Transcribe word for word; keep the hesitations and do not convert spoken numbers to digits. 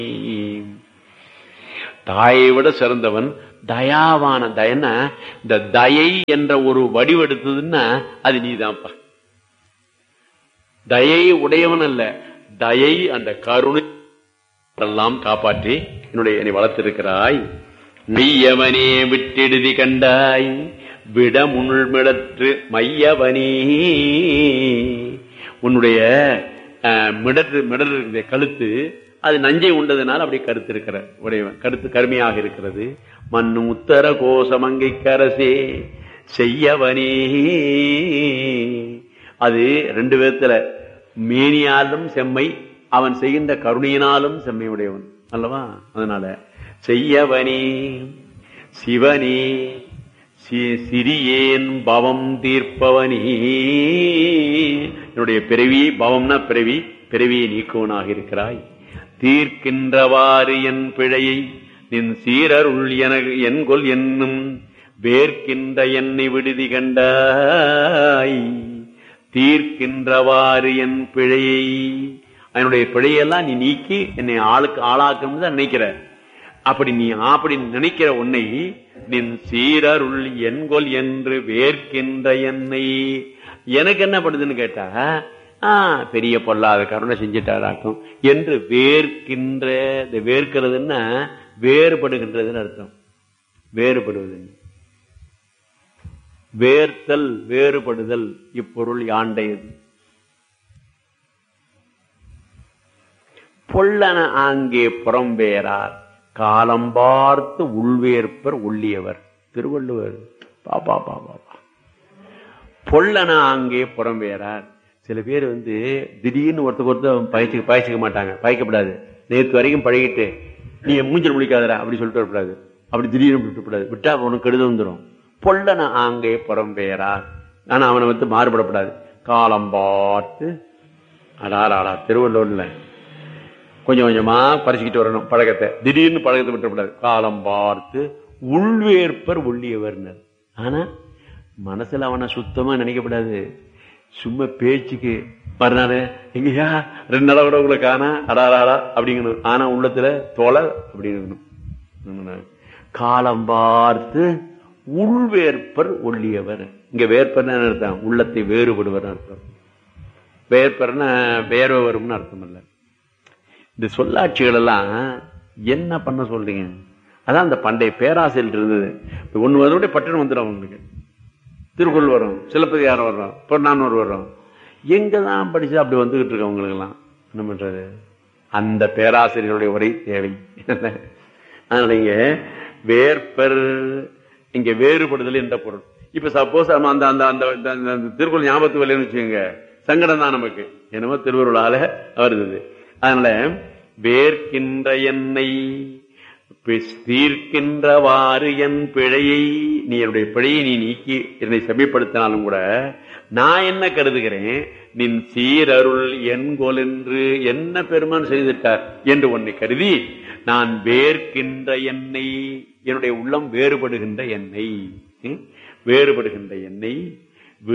தாயை விட சிறந்தவன் தயாவான தயனா. இந்த தயை என்ற ஒரு வடிவெடுத்ததுன்னா அது நீதான்ப்பா. தயை உடையவன் அல்ல, தயை அந்த கருணை எல்லாம் காப்பாற்றி என்னுடைய என்னை வளர்த்திருக்கிறாய். மெய்யவனே விட்டெடுதி கண்டாய் விட முள்மிடற்று மையவனே. உன்னுடைய மிடற்று மிடர் இருக்கிற கழுத்து அது நஞ்சை உண்டதுனால அப்படி கருத்து இருக்கிற உடையவன், கருத்து கருமையாக இருக்கிறது. மண்ணு உத்தர கோசமங்கை கரசே செய்யவனே. அது ரெண்டு விதத்துல, மேனியாலும் செம்மை, அவன் செய்கின்ற கருணையினாலும் செம்மை உடையவன் அல்லவா. அதனால செய்யவனே சிவனே சிறியேன் பவம் தீர்ப்பவனே. என்னுடைய பிறவி, பவம்னா பிறவி, பிறவியை நீக்குவனாக இருக்கிறாய். தீர்க்கின்றவாறு என் பிழையை நின் சீரருள் என என்கொல் என்னும் வேர்க்கின்ற என்னை விடுதி கண்டாய். தீர்க்கின்றவாறு என் பிழையை, என்னுடைய பிழையெல்லாம் நீ நீக்கி என்னை ஆளுக்கு ஆளாக்கணும் தான் நினைக்கிற. அப்படி நீ அப்படி நினைக்கிற உன்னை நின் சீரருள் என்கொல் என்று வேர்க்கின்ற என்னை, எனக்கு என்ன பண்ணுதுன்னு கேட்டா, ஆஹ் பெரிய பொல்லாத கருணை செஞ்சிட்டாராக்கும் என்று வேர்க்கின்ற. இந்த வேர்க்கிறதுன்னா வேறுபடுகின்றதுன்னு அர்த்தம். வேறுபடுவது, வேர்த்தல், வேறுபடுதல், இப்பொருள் யாண்டையது. பொல்லன ஆங்கே புறம்பேரார் காலம் பார்த்து உள்வேற்பர் உள்ளியவர். திருவள்ளுவர். பாப்பா பாப்பா பொல்லன ஆங்கே புறம்பேரார். சில பேர் வந்து திடீர்னு ஒருத்தருக்கு ஒருத்தர் பயிற்சி பயிற்சிக்க மாட்டாங்க. பயிக்கப்படாது. நேற்று வரைக்கும் பழகிட்டு நீ மூஞ்சல் முடிக்காதரா அப்படி சொல்லிட்டு வரக்கூடாது. அப்படி திடீர்னு விட்டுப்படாது. விட்டா உனக்கு கெடுதல் வந்துடும். பொல்லன ஆங்கே புறம்பேரார். ஆனா அவனை வந்து மாறுபடப்படாது. காலம் பார்த்து அடாராடா. திருவள்ளூர்ல கொஞ்சம் கொஞ்சமா பறிச்சுக்கிட்டு வரணும் பழக்கத்தை. திடீர்னு பழக்கத்தை விட்டுப்படாது. காலம் பார்த்து உள்வேற்பர் உள்ளியவர். ஆனா மனசுல அவனை சுத்தமா நினைக்கப்படாது. சும்மா பேச்சுக்கு மறுநாள் எங்கயா ரெண்டு நாள கூட உங்களை காணா அடாராடா அப்படிங்கணும். ஆனா உள்ளத்துல தோலை அப்படிங்கணும். காலம் பார்த்து உள்வேற்பர் ஒள்ளியவர். இங்க வேற்பர்னு அர்த்தம், உள்ளத்தை வேறுபடுவர் அர்த்தம். வேற்பர்னா வேர்வை வரும்னு அர்த்தம் இல்ல. இந்த சொல்லாட்சிகள் எல்லாம் என்ன பண்ண சொல்றீங்க? அதான் அந்த பண்டைய பேராசையில் இருந்தது. ஒண்ணு வருடைய பட்டணம் வந்துடும் அவங்களுக்கு. திருக்குறள் வரும், சிலப்பதிகாரம் வர்றோம், பொன்னானூர் வர்றோம். எங்கதான் படிச்சு அப்படி வந்துகிட்டு இருக்கு அவங்களுக்கு எல்லாம். என்ன பண்றது? அந்த பேராசிரியருடைய உரை தேவை. அதனால இங்க வேற்பர், இங்க வேறுபடுதல் என்ற பொருள். இப்ப சப்போஸ் அந்த அந்த அந்த திருக்குறள் ஞாபகத்துக்கு வரலன்னு வச்சுக்கோங்க, சங்கடம் தான் நமக்கு. என்னமோ திருவருளால வருது. அதனால வேர்க்கின்ற என்னை தீர்க்கின்றவாறு என் பிழையை, நீ என்னுடைய பிழையை நீ நீக்கி என்னை செம்மைப்படுத்தினாலும் கூட நான் என்ன கருதுகிறேன், நின் சீரருள் என்கொல் என்று என்ன பெருமான் செய்துட்டார் என்று உன்னை கருதி நான் வேர்க்கின்ற என்னை, என்னுடைய உள்ளம் வேறுபடுகின்ற என்னை, வேறுபடுகின்ற என்னை